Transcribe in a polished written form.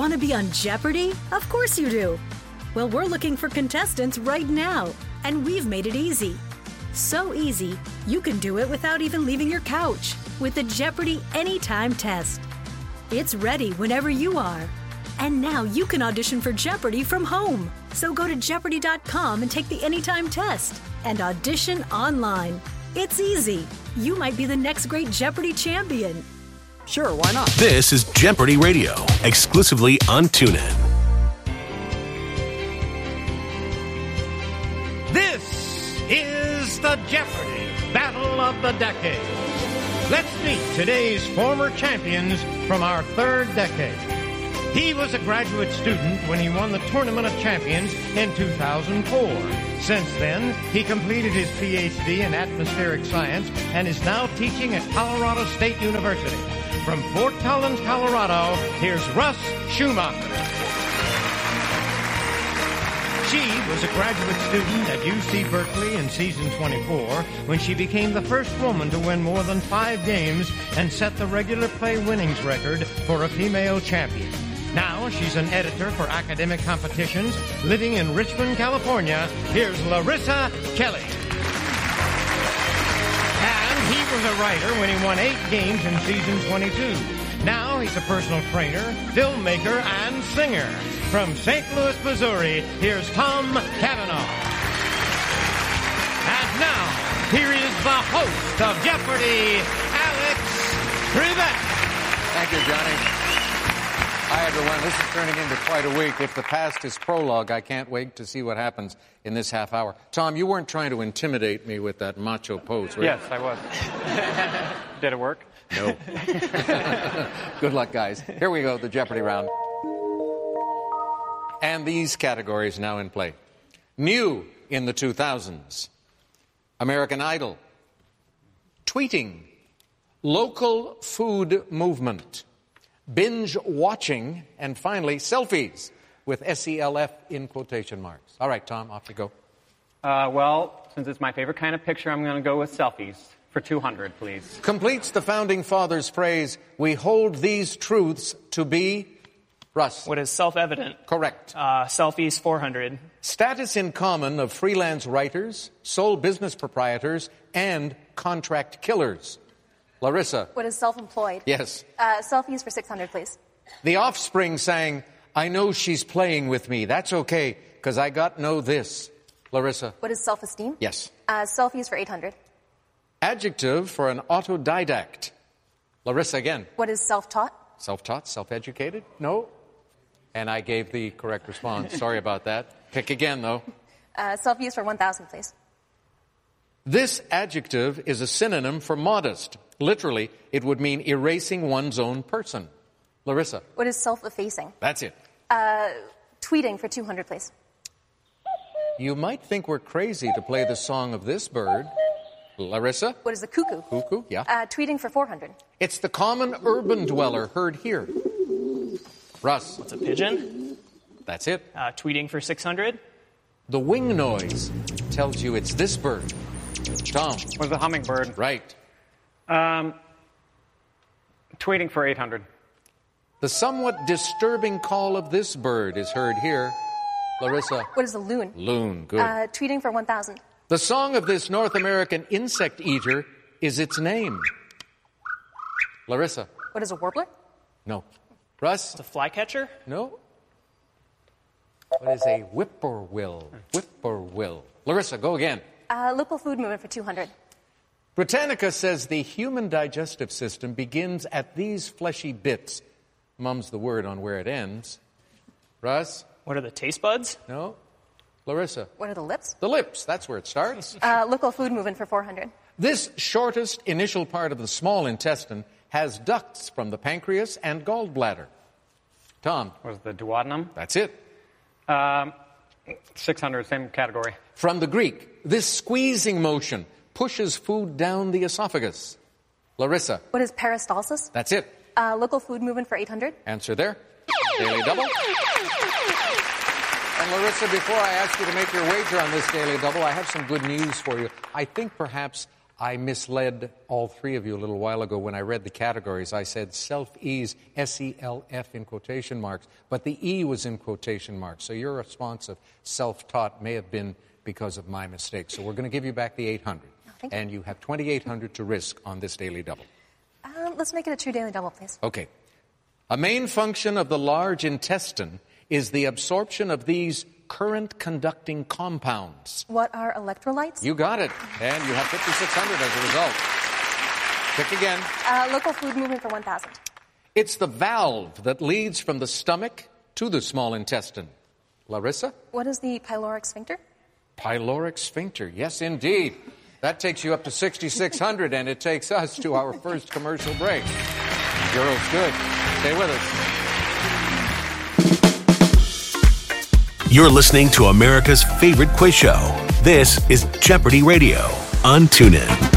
Want to be on Jeopardy? Of course you do. Well, we're looking for contestants right now, and we've made it easy. So easy, you can do it without even leaving your couch with the Jeopardy Anytime test. It's ready whenever you are. And now you can audition for Jeopardy from home. So go to Jeopardy.com and take the Anytime test and audition online. It's easy. You might be the next great Jeopardy champion. Sure, why not? This is Jeopardy Radio, exclusively on TuneIn. This is the Jeopardy Battle of the Decade. Let's meet today's former champions from our third decade. He was a graduate student when he won the Tournament of Champions in 2004. Since then, he completed his Ph.D. in atmospheric science and is now teaching at Colorado State University. From Fort Collins, Colorado, here's Russ Schumacher. She was a graduate student at UC Berkeley in season 24 when she became the first woman to win more than 5 games and set the regular play winnings record for a female champion. Now she's an editor for academic competitions living in Richmond, California. Here's Larissa Kelly. And he was a writer when he won 8 games in season 22. Now he's a personal trainer, filmmaker, and singer. From St. Louis, Missouri, here's Tom Cavanaugh. And now, here is the host of Jeopardy, Alex Trebek. Thank you, Johnny. Hi, everyone. This is turning into quite a week. If the past is prologue, I can't wait to see what happens in this half hour. Tom, you weren't trying to intimidate me with that macho pose, were you? Yes, I was. Did it work? No. Good luck, guys. Here we go, the Jeopardy round. And these categories now in play. New in the 2000s. American Idol. Tweeting. Local food movement. Binge watching, and finally, selfies, with SELF in quotation marks. All right, Tom, off you go. Well, since it's my favorite kind of picture, I'm going to go with selfies for 200, please. Completes the Founding Fathers' phrase, we hold these truths to be, Russ. What is self-evident? Correct. Selfies, 400. Status in common of freelance writers, sole business proprietors, and contract killers. Larissa. What is self-employed? Yes. Selfies for 600, please. The Offspring sang, I know she's playing with me. That's okay, because I got know this. Larissa. What is self-esteem? Yes. Selfies for 800. Adjective for an autodidact. Larissa again. What is self-taught? Self-taught, self-educated? No. And I gave the correct response. Sorry about that. Pick again, though. Selfies for 1,000, please. This adjective is a synonym for modest. Literally, it would mean erasing one's own person. Larissa. What is self-effacing? That's it. Tweeting for 200, please. You might think we're crazy to play the song of this bird. Larissa. What is the cuckoo? Cuckoo, yeah. Tweeting for 400. It's the common urban dweller heard here. Russ. What's a pigeon? That's it. Tweeting for 600. The wing noise tells you it's this bird. Tom. Was the hummingbird? Right. Tweeting for 800. The somewhat disturbing call of this bird is heard here. Larissa. What is a loon? Loon, good. Tweeting for 1,000. The song of this North American insect eater is its name. Larissa. What is a warbler? No. Russ. It's a flycatcher? No. What is a whippoorwill? Whippoorwill. Larissa, go again. Local food movement for 200. Britannica says the human digestive system begins at these fleshy bits. Mum's the word on where it ends. Russ? What are the taste buds? No. Larissa? What are the lips? The lips. That's where it starts. Local food movement for 400. This shortest initial part of the small intestine has ducts from the pancreas and gallbladder. Tom? Was the duodenum? That's it. 600, same category. From the Greek, this squeezing motion pushes food down the esophagus. Larissa. What is peristalsis? That's it. Local food movement for 800. Answer there. Daily Double. And Larissa, before I ask you to make your wager on this Daily Double, I have some good news for you. I think perhaps I misled all three of you a little while ago when I read the categories. I said self-ease, S-E-L-F in quotation marks, but the E was in quotation marks. So your response of self-taught may have been because of my mistake. So we're going to give you back the 800. Thank you. And you have 2,800 to risk on this daily double. Let's make it a true daily double, please. Okay. A main function of the large intestine is the absorption of these current-conducting compounds. What are electrolytes? You got it. And you have 5,600 as a result. Pick again. Local food movement for 1,000. It's the valve that leads from the stomach to the small intestine. Larissa? What is the pyloric sphincter? Pyloric sphincter. Yes, indeed. That takes you up to 6,600, and it takes us to our first commercial break. Girls, good. Stay with us. You're listening to America's favorite quiz show. This is Jeopardy Radio on TuneIn.